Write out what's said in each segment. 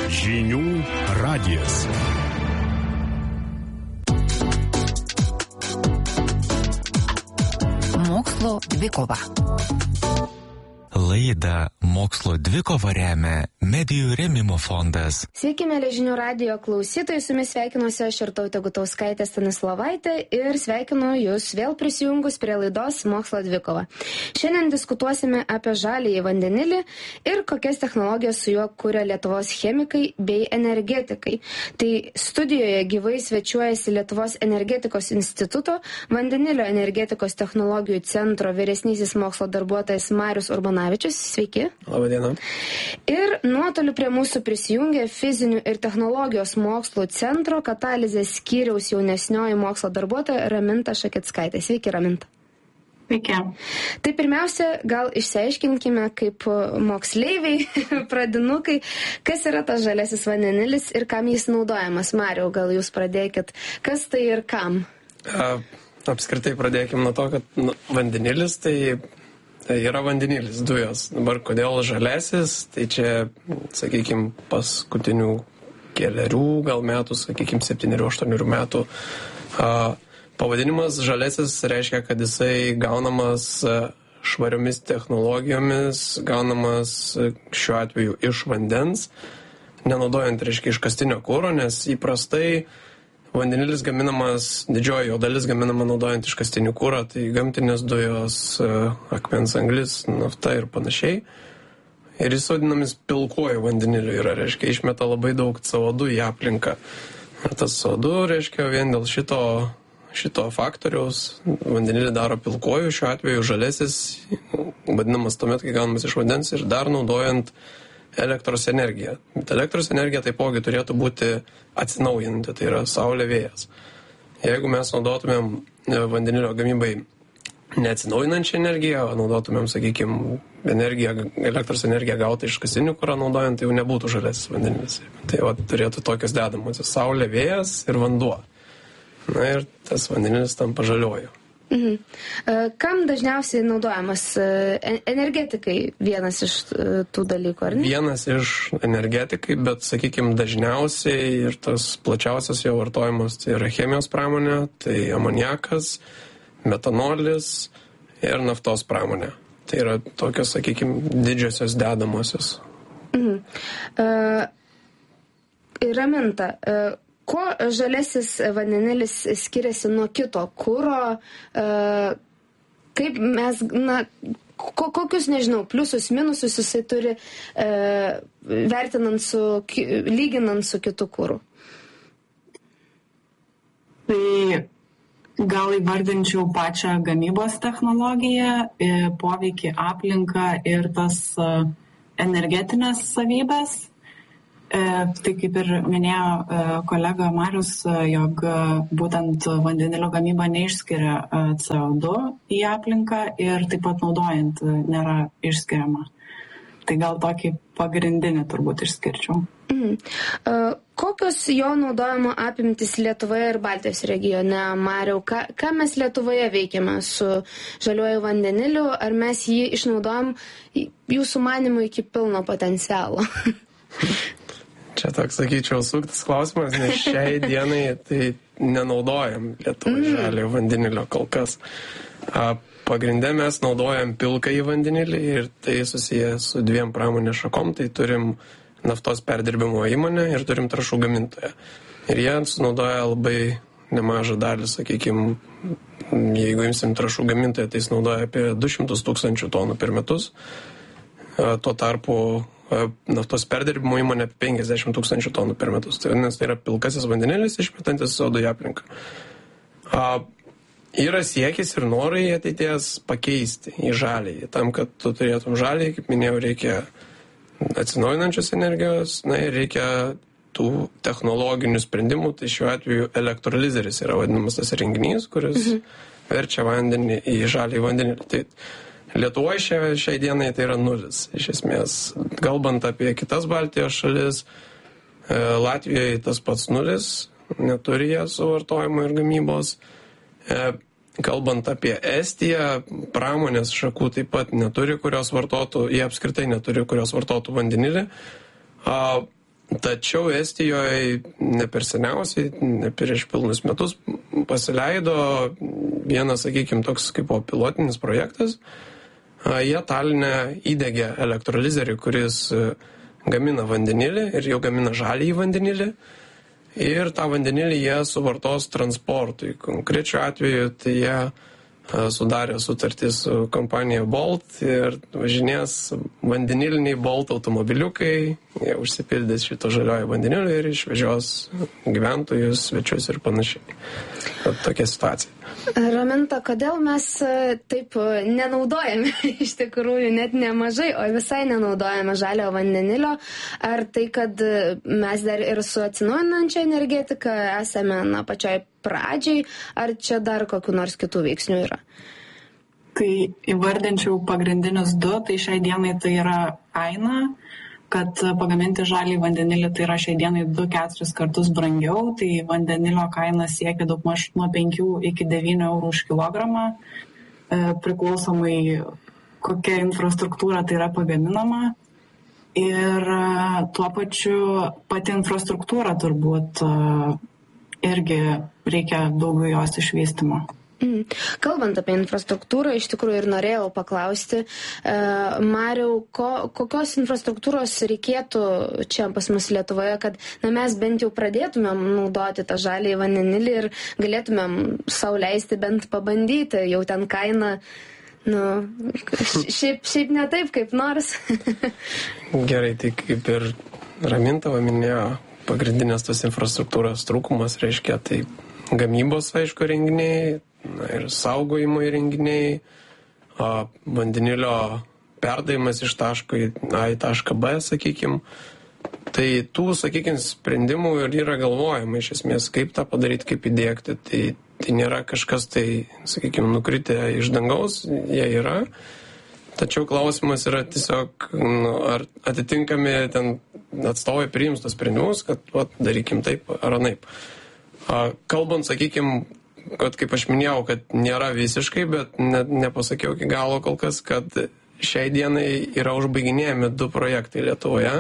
Žinių radijas. Mokslo dvikova. Laidą Mokslo dvikova remia Medijų rėmimo fondas. Sveiki, mėly Žinių radijo klausytojai, su jumis sveikinuosi aš Irtautė Gutauskaitė Stanislovaitė ir sveikinu jūs vėl prisijungus prie laidos Mokslo dvikova. Šiandien diskutuosime apie žaliąjį vandenilį ir kokias technologijas su juo kuria Lietuvos chemikai bei energetikai. Tai studijoje gyvai svečiuojasi Lietuvos energetikos instituto vandenilio energetikos technologijų centro vyresnysis mokslo darbuotojas Marius Urbanavičius. Sveiki. Labadiena. Ir nuotoliu prie mūsų prisijungė fizinių ir technologijos mokslų centro katalizės skyriaus jaunesnioji mokslo darbuotoja Raminta Šakickaitė. Sveiki, Raminta. Sveiki. Tai pirmiausia, gal išsiaiškinkime kaip moksleiviai, pradinukai, kas yra tas žaliasis vandenilis ir kam jis naudojamas. Mariau, gal jūs pradėkit, kas tai ir kam? Apskritai pradėkime nuo to, kad vandenilis tai yra vandenilis, dujos. Dabar kodėl žalesis, tai čia, sakykime, paskutinių kelerių gal metų, sakykime, 7-8 metų pavadinimas žalesis reiškia, kad jisai gaunamas švariomis technologijomis, gaunamas šiuo atveju iš vandens, nenaudojant, reiškia, iškastinio kuro, nes įprastai vandenilis gaminamas, didžioji jo dalis gaminama naudojant iškastinį kurą, tai gamtinės dujos, akmens anglis, nafta ir panašiai. Ir jis vadinamis pilkuoju vandeniliu yra, reiškia, išmeta labai daug CO2 į aplinką. Ir tas CO2, reiškia, vien dėl šito faktoriaus vandenilį daro pilkuoju, šiuo atveju žalesis, vadinamas tuomet, kai gaunamas iš vandens ir dar naudojant elektros energiją. Elektros energija taipogi turėtų būti atsinaujinti, tai yra saulė, vėjas. Jeigu mes naudotumėm vandenilio gamybai neatsinaujinančią energiją, o naudotumėm, sakykime, elektros energiją gautą iš iškastinio kuro naudojant, tai jau nebūtų žaliasis vandenilis. Tai turėtų tokios dedamosios - saulė, vėjas ir vanduo. Na ir tas vandenilis tampa žaliuoju. Kam dažniausiai naudojamas? Energetikai vienas iš tų dalykų, ar ne? Vienas iš energetikai, bet, sakykime, dažniausiai ir tas plačiausias jo vartojimas tai yra chemijos pramonė, tai amoniakas, metanolis ir naftos pramonė. Tai yra tokios, sakykime, didžiosios dedamosios. Raminta, kuo žalesis vandenilis skiriasi nuo kito kuro, kaip mes, kokius, nežinau, pliusus, minusus jisai turi, lyginant su kitu kuru? Tai gal įvardinčiau pačią gamybos technologiją, poveikį aplinką ir tas energetinės savybės. Tai kaip ir minėjo kolega Marius, jog būtent vandenilio gamyba neišskiria CO2 į aplinką ir taip pat naudojant nėra išskiriama. Tai gal tokį pagrindinį turbūt išskirčiau. Kokios jo naudojimo apimtis Lietuvoje ir Baltijos regione, Mariau? Ką mes Lietuvoje veikiame su žaliuoju vandeniliu? Ar mes jį išnaudojam jūsų manymu iki pilno potencialo? Čia toks, sakyčiau, suktas klausimas, nes šiai dienai tai nenaudojam Lietuvoje žaliojo vandenilio kol kas. Pagrinde mes naudojam pilkąjį vandenilį ir tai susiję su dviem pramonės šakom, tai turim naftos perdirbimo įmonę ir turim trąšų gamintoją. Ir jie sunaudoja labai nemažą dalį, sakykime, jeigu imsim trąšų gamintoją, tai jis naudoja apie 200 000 tonų per metus. Tuo tarpu naftos perdirbimo įmonė 50 000 tonų per metus. Tai vadinasi, tai yra pilkasis vandenilis išmetantis CO2 į aplinką. Yra siekis ir norai ateities pakeisti į žalį. Tam, kad tu turėtum žalį, kaip minėjau, reikia atsinaujinančios energijos, ir reikia tų technologinių sprendimų. Tai šiuo atveju elektrolizeris yra vadinamas tas renginys, kuris verčia vandenį į žalį vandenilį. Tai Lietuvoje šiai dienai tai yra nulis. Iš esmės, kalbant apie kitas Baltijos šalis, Latvijoje tas pats nulis, neturi jie suvartojimo ir gamybos. Kalbant apie Estiją, pramonės šakų taip pat neturi, kurios vartotų, jie apskritai neturi, kurios vartotų vandenilį. Tačiau Estijoje ne per seniausiai, ne prieš pilnus metus pasileido vienas, sakykime, toks kaip pilotinis projektas. Jie Taline įdegė elektrolizerį, kuris gamina vandenilį ir jau gamina žalį vandenilį. Ir tą vandenilį jie suvartos transportui. Konkrečiu atveju tai jie sudarė sutartį su kompanija Bolt ir važinės vandeniliniai Bolt automobiliukai, jie užsipildys šito žaliojo vandenilio ir išvežios gyventojus, svečius ir panašiai. Tokia situacija. Raminta, kodėl mes taip nenaudojame iš tikrųjų net nemažai, o visai nenaudojame žaliojo vandenilio? Ar tai, kad mes dar ir su atsinaujinančia energetika esame pačioj pradžiai, ar čia dar kokių nors kitų veiksnių yra? Tai įvardinčiau pagrindinius du, tai šiai dienai tai yra kaina, kad pagaminti žalį vandenilį tai yra šiai dienai 2-4 kartus brangiau, tai vandenilio kaina siekia daugmaž nuo 5 iki 9 eurų už kilogramą, priklausomai kokia infrastruktūra tai yra pagaminama. Ir tuo pačiu pati infrastruktūra turbūt irgi reikia daugiau jos išvystymo. Kalbant apie infrastruktūrą, iš tikrųjų ir norėjau paklausti, Mariau, kokios infrastruktūros reikėtų čia pas mus Lietuvoje, kad mes bent jau pradėtumėm naudoti tą žalį vandenilį ir galėtumėm sau leisti bent pabandyti, jau ten kaina, šiaip ne taip kaip nors. Gerai, tai kaip ir Raminta minėjo, pagrindinės tos infrastruktūros trūkumas reiškia tai gamybos, aišku, renginiai, ir saugojimo įrenginiai, vandenilio perdavimas iš taško A į tašką B, sakykime. Tai tų, sakykime, sprendimų ir yra galvojama iš esmės, kaip tą padaryti, kaip įdėkti. Tai nėra kažkas tai, sakykime, nukritę iš dangaus, jie yra. Tačiau klausimas yra tiesiog, ar atitinkami ten atstovai priims tos sprendimus, kad darykim taip ar anaip. Kalbant, sakykime, kad kaip aš minėjau, kad nėra visiškai, bet nepasakiau iki galo kol kas, kad šiai dienai yra užbaiginėjami 2 projektai Lietuvoje.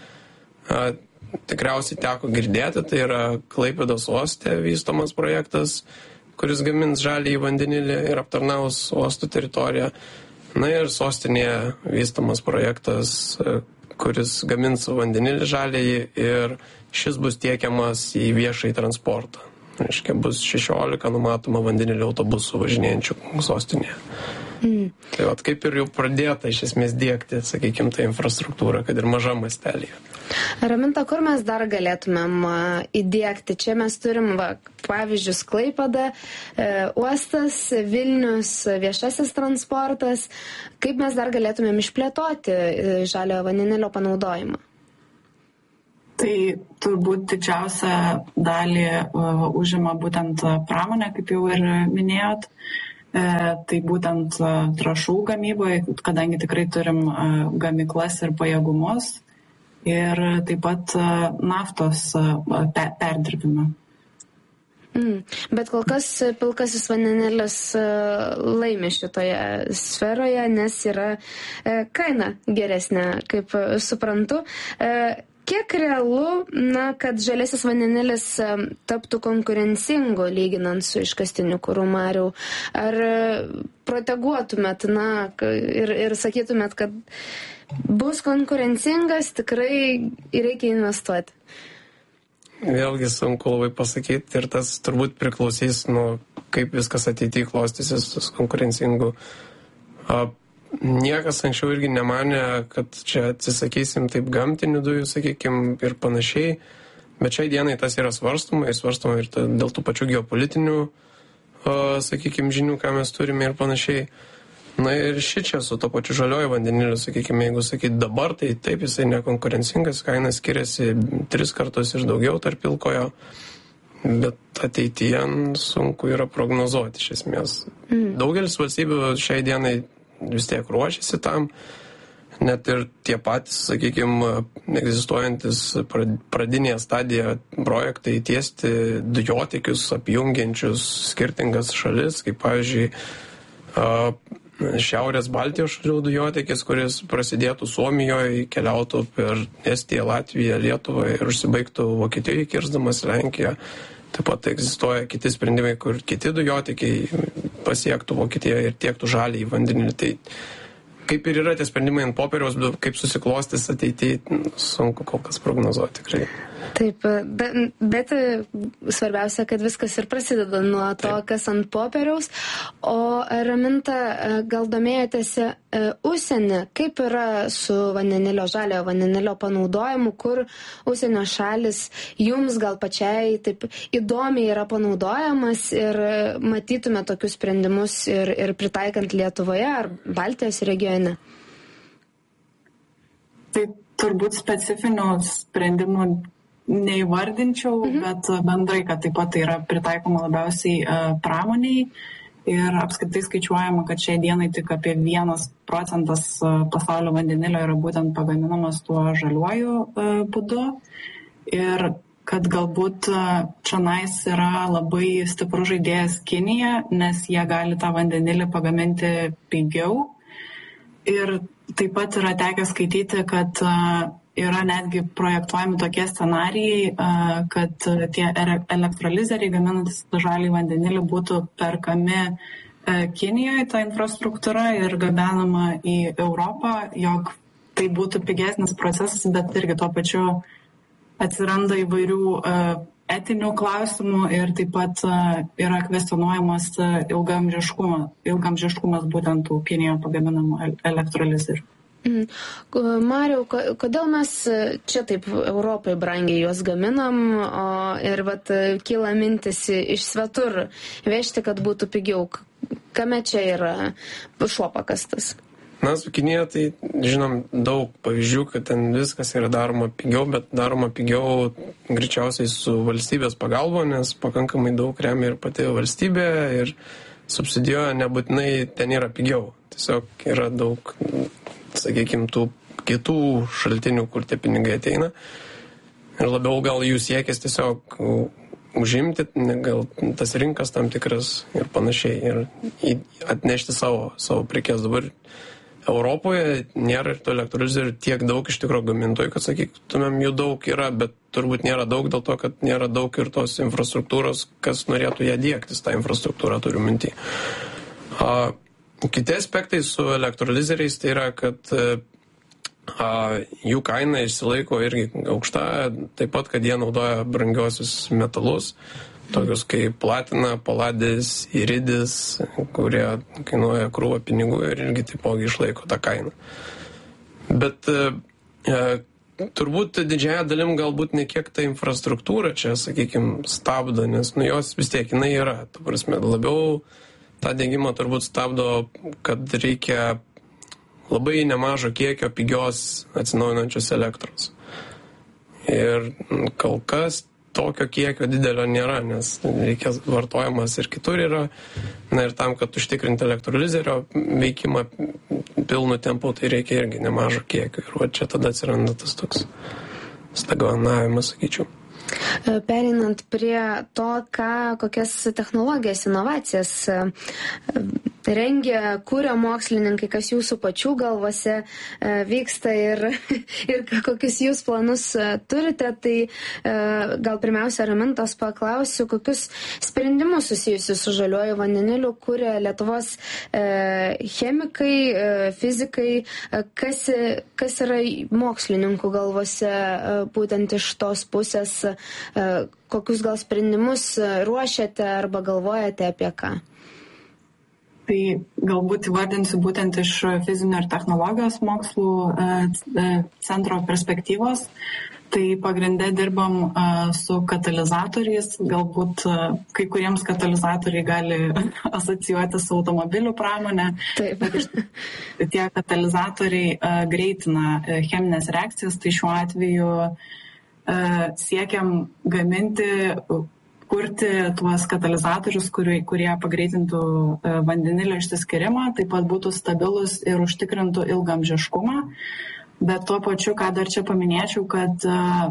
Tikriausiai teko girdėti, tai yra Klaipėdos uoste vystomas projektas, kuris gamins žalį vandenilį ir aptarnaus uostų teritoriją. Na ir sostinėje vystomas projektas, kuris gamins vandenilį žalį ir šis bus tiekiamas į viešąjį transportą. Reiškia, bus 16 numatoma vandenilio autobusų važinėjančių sostinėje. Tai kaip ir jau pradėta iš esmės diegti, sakykime, tą infrastruktūrą, kad ir mažam mastelėje. Raminta, kur mes dar galėtumėm įdiegti? Čia mes turim, pavyzdžius, Klaipėda, uostas, Vilnius, viešasis transportas. Kaip mes dar galėtumėm išplėtoti žaliojo vandenilio panaudojimą? Tai turbūt didžiausią dalį užima būtent pramonė, kaip jau ir minėjot. Tai būtent trąšų gamyboje, kadangi tikrai turim gamyklas ir pajėgumus. Ir taip pat naftos perdirbimą. Bet kol kas pilkasis vandenilis laimi šitoje sferoje, nes yra kaina geresnė, kaip suprantu. Kiek realu, kad žaliasis vandenilis taptų konkurencingu lyginant su iškastiniu kuru, Mariau? Ar proteguotumėt ir sakytumėt, kad bus konkurencingas, tikrai reikia investuoti? Vėlgi sunku labai pasakyti ir tas turbūt priklausys nuo kaip viskas ateityje klostysis su konkurencingu. Niekas anksčiau irgi nemanė, kad čia atsisakysim taip gamtinių dujų, sakykime, ir panašiai, bet šiai dienai tas yra svarstoma ir dėl tų pačių geopolitinių, sakykime, žinių, ką mes turime ir panašiai. Na ir šičia su to pačiu žalioju vandeniliu, sakykime, jeigu sakyti dabar, tai taip jisai nekonkurencingas, kaina skiriasi 3 kartus ir daugiau tarp pilkojo, bet ateityje sunku yra prognozuoti iš esmės. Daugelis valstybių šiai dienai vis tiek ruošiasi tam, net ir tie patys, sakykime, egzistuojantis pradinėje stadijoje projektai tiesti dujotiekius apjungiančius skirtingas šalis, kaip pavyzdžiui Šiaurės Baltijos šalių dujotiekis, kuris prasidėtų Suomijoje, keliautų per Estiją, Latviją, Lietuvą ir užsibaigtų Vokietijoje, kirsdamas Lenkiją. Taip pat egzistuoja kiti sprendimai, kur kiti dujotiekiai pasiektų Vokietiją ir tiektų žalį į vandenilį. Tai kaip ir yra tie sprendimai ant popieriaus, bet kaip susiklostys ateityje, sunku kol kas prognozuoti tikrai. Taip, bet svarbiausia, kad viskas ir prasideda nuo to, kas ant popieriaus. O Raminta, gal domėjotės užsienį, kaip yra su vandenilio, žaliojo vandenilio panaudojimu, kur užsienio šalis jums gal pačiai taip įdomiai yra panaudojamas ir matytume tokius sprendimus ir pritaikant Lietuvoje ar Baltijos regione? Tai turbūt specifinių sprendimų neįvardinčiau, bet bendrai, kad taip pat tai yra pritaikoma labiausiai pramoniai ir apskritai skaičiuojama, kad šiai dienai tik apie 1% pasaulio vandenilio yra būtent pagaminamas tuo žaliuoju būdu ir kad galbūt čionais yra labai stiprus žaidėjas Kinija, nes jie gali tą vandenilį pagaminti pigiau ir taip pat yra tekę skaityti, kad yra netgi projektuojami tokie scenarijai, kad tie elektrolizeriai gaminantis žalį vandenilį būtų perkami Kinijoje, ta infrastruktūra ir gabenama į Europą, jog tai būtų pigesnis procesas, bet irgi tuo pačiu atsiranda įvairių etinių klausimų ir taip pat yra kvestionuojamas ilgamžiškumas būtent tų Kinijoje pagaminamų elektrolizerių. Mariau, kodėl mes čia taip Europai brangiai juos gaminam ir kyla mintis iš svetur vežti, kad būtų pigiau? Kame čia yra šuo pakastas? Na, su Kinija tai žinom daug pavyzdžių, kad ten viskas yra daroma pigiau, bet daroma pigiau greičiausiai su valstybės pagalba, nes pakankamai daug remia ir pati valstybė ir subsidijuoja, nebūtinai ten yra pigiau. Tiesiog yra daug, sakykime, tų kitų šaltinių, kur tie pinigai ateina. Ir labiau gal jų siekis tiesiog užimti, gal tas rinkas tam tikras ir panašiai. Ir atnešti savo prekes. Dabar Europoje nėra ir tų elektrolizerių tiek daug iš tikrųjų gamintojų, kad sakytumėm, jų daug yra, bet turbūt nėra daug dėl to, kad nėra daug ir tos infrastruktūros, kas norėtų ją diegtis, tą infrastruktūrą turiu minty. Kiti aspektai su elektrolizeriais tai yra, kad jų kaina išsilaiko irgi aukšta, taip pat, kad jie naudoja brangiosius metalus, tokius kaip platina, paladis, iridis, kurie kainuoja krūvą pinigų ir irgi taipogi išlaiko tą kainą. Bet turbūt didžiąją dalim galbūt ne kiek ta infrastruktūra čia, sakykime, stabdo, nes jos vis tiek jinai yra. Ta prasme, labiau tą degimą turbūt stabdo, kad reikia labai nemažo kiekio pigios atsinaujinančios elektros. Ir kol kas tokio kiekio didelio nėra, nes reikės vartojimas ir kitur yra. Na ir tam, kad užtikrinti elektrolizerio veikimą pilnu tempu, tai reikia irgi nemažo kiekio. Ir va čia tada atsiranda tas toks stagnavimas, sakyčiau. Pereinant prie to, kokias technologijas, inovacijas rengia, kuria mokslininkai, kas jūsų pačių galvose vyksta ir kokius jūs planus turite, tai gal pirmiausia Ramintos paklausiu, kokius sprendimus susijusius su žaliuoju vandeniliu kuria Lietuvos chemikai, fizikai, kas yra mokslininkų galvose būtent iš tos pusės, kokius gal sprendimus ruošiate arba galvojate apie ką? Tai galbūt įvardinsiu būtent iš fizinio ir technologijos mokslų centro perspektyvos. Tai pagrinde dirbam su katalizatoriais, galbūt kai kuriems katalizatoriai gali asocijuoti su automobilių pramonė. Taip. Tie katalizatoriai greitina cheminės reakcijas, tai šiuo atveju siekiam kurti tuos katalizatorius, kurie pagreitintų vandenilio išsiskyrimą, taip pat būtų stabilus ir užtikrintų ilgamžiškumą. Bet tuo pačiu, ką dar čia paminėčiau, kad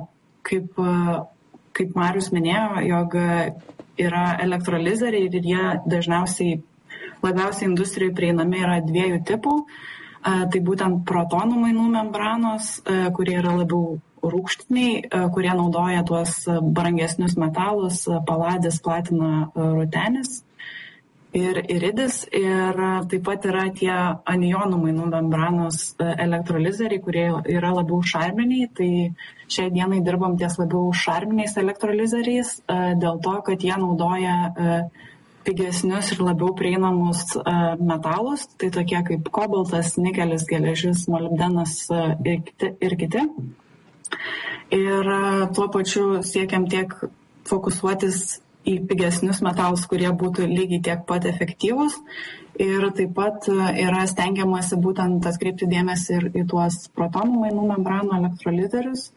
kaip Marius minėjo, jog yra elektrolizeriai ir jie dažniausiai labiausiai industrijai prieinami yra 2 tipų. Tai būtent protonų mainų membranos, kurie yra labiau rūgštiniai, kurie naudoja tuos brangesnius metalus, paladis, platina, rutenis ir iridis. Ir taip pat yra tie anionų mainų membranos elektrolizeriai, kurie yra labiau šarminiai. Tai šiai dienai dirbam ties labiau šarminiais elektrolizeriais, dėl to, kad jie naudoja pigesnius ir labiau prieinamus metalus, tai tokie kaip kobaltas, nikelis, geležis, molibdenas ir kiti. Ir tuo pačiu siekiam tiek fokusuotis į pigesnius metalus, kurie būtų lygiai tiek pat efektyvūs. Ir taip pat yra stengiamasi būtent atkreipti dėmesį ir į tuos protonų mainų membranų elektrolizerius,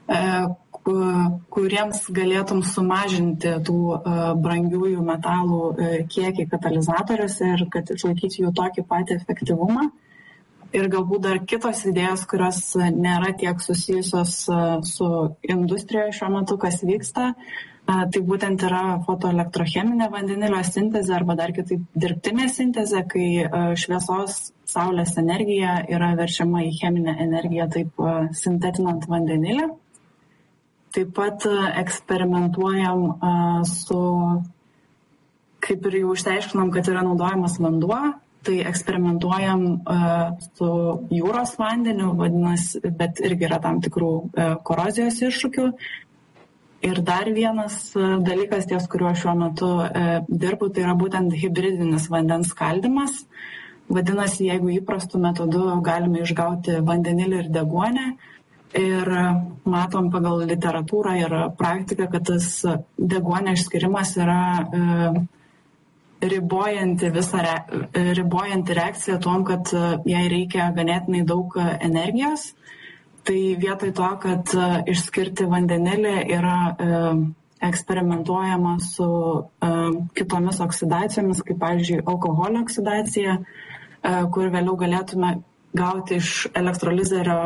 kuriems galėtum sumažinti tų brangiųjų metalų kiekį katalizatoriuose ir kad išlaikyti jų tokį patį efektyvumą. Ir galbūt dar kitos idėjos, kurios nėra tiek susijusios su industrijoje šiuo metu, kas vyksta, tai būtent yra fotoelektrocheminė vandenilio sintezė arba dar kitaip dirbtinė sintezė, kai šviesos saulės energija yra verčiama į cheminę energiją, taip sintetinant vandenilį. Taip pat eksperimentuojam su, kaip ir jau išsiaiškinom, kad yra naudojamas vanduo, tai eksperimentuojam su jūros vandeniu, vadinasi, bet irgi yra tam tikrų korozijos iššūkių. Ir dar vienas dalykas, ties kuriuo šiuo metu dirbu, tai yra būtent hibridinis vandens skaldymas. Vadinasi, jeigu įprastų metodų galime išgauti vandenilį ir deguonį, ir matom pagal literatūrą ir praktiką, kad tas deguonio išskirimas yra ribojanti reakcija tuom, kad jai reikia ganėtinai daug energijos. Tai vietoj to, kad išskirti vandenilį yra eksperimentuojama su kitomis oksidacijomis, kaip pavyzdžiui alkoholio oksidacija, kur vėliau galėtume gauti iš elektrolizerio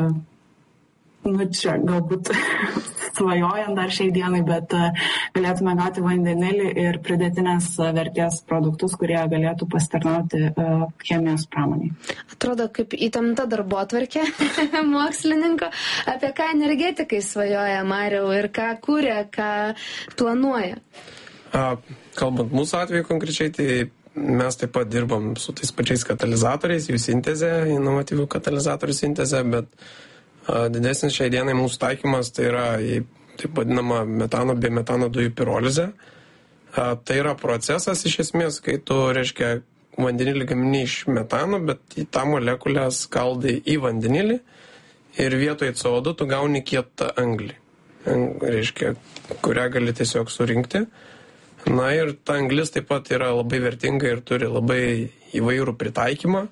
čia galbūt svajojant dar šiai dienai, bet galėtume gauti vandenilį ir pridėtinės vertės produktus, kurie galėtų pasitarnauti chemijos pramoniai. Atrodo, kaip įtempta darbotvarkė mokslininko. Apie ką energetikai svajoja Mariau ir ką kūrė, ką planuoja? Kalbant mūsų atveju konkrečiai, tai mes taip pat dirbam su tais pačiais katalizatoriais, jų sintezė, inovatyvių katalizatorių sintezė, bet didesnis šiai dienai mūsų taikymas tai yra taip vadinama metano bei metano dujų pirolizė. Tai yra procesas iš esmės, kai tu, reiškia, vandenilį gamini iš metano, bet į tą molekulę skaldai į vandenilį ir vietoj CO2 tu gauni kietą anglį, reiškia, kurią gali tiesiog surinkti. Na ir ta anglis taip pat yra labai vertinga ir turi labai įvairų pritaikymą.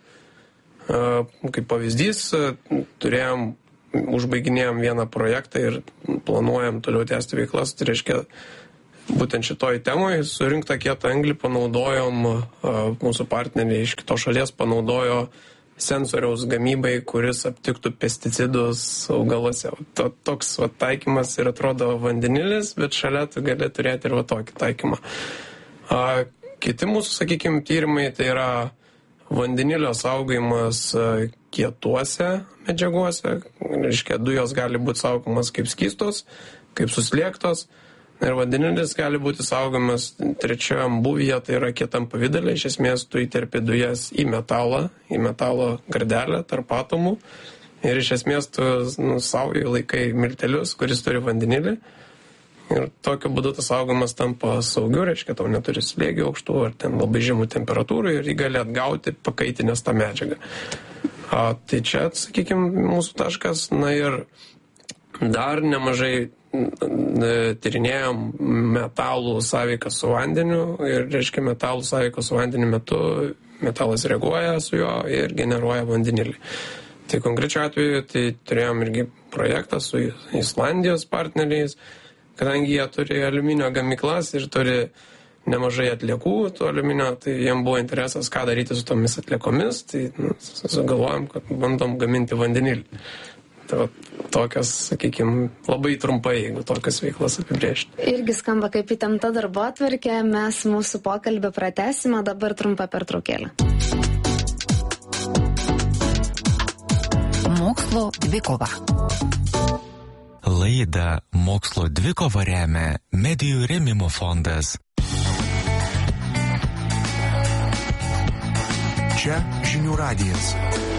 Kaip pavyzdys, užbaiginėjom vieną projektą ir planuojam toliau tęsti veiklas. Tai reiškia, būtent šitoj temoj surinktą kietą anglį panaudojom, mūsų partneriai iš kitos šalies panaudojo sensoriaus gamybai, kuris aptiktų pesticidus augaluose. Toks taikymas ir atrodo vandenilis, bet šalia tu gali turėti ir tokį taikymą. Kiti mūsų, sakykime, tyrimai tai yra vandenilio saugojimas kietuose medžiaguose. Reiškia, dujos gali būti saugomas kaip skystos, kaip suslėgtos. Ir vandenilis gali būti saugomas trečiam būvyje, tai yra kietam pavidale. Iš esmės, tu įterpi dujas į metalo gardelę tarp atomų. Ir iš esmės, tu saugai laikai miltelius, kuris turi vandenilį. Ir tokiu būdu tas saugomas tampa saugiu, reiškia, tau neturi slėgių aukštų ar ten labai žemų temperatūrų ir jį gali atgauti pakaitinės tą medžiagą. Tai čia, sakykime, mūsų taškas. Na ir dar nemažai tyrinėjom metalų sąveiką su vandeniu ir, reiškia, metalų sąveikos su vandeniu metu metalas reaguoja su juo ir generuoja vandenilį. Tai konkrečiu atveju tai turėjom irgi projektą su Islandijos partneriais, kadangi jie turi aliuminio gamyklas ir turi nemažai atliekų to aliuminio, tai jiem buvo interesas, ką daryti su tomis atliekomis, tai sugalvojom, kad bandom gaminti vandenilį. Tai tokios, sakykime, labai trumpai, jeigu tokias veiklas apibrėžti. Irgi skamba kaip įtempta darbotvarkė, mes mūsų pokalbį pratęsime, dabar trumpa pertraukėlė. Mokslo dvikova. Laidą Mokslo dvikova remia Medijų rėmimo fondas. Čia Žinių radijas.